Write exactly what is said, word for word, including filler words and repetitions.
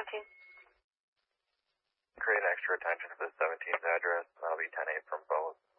seventeen. Create extra attention for the seventeenth address. That'll be ten eight from both.